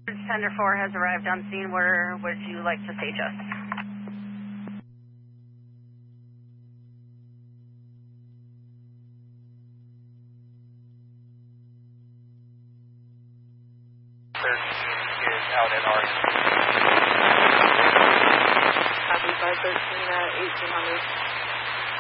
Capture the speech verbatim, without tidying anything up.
Tender four has arrived on scene. Where would you like to stage us? thirteen is out at R U. Copy five thirteen at eighteen hundred.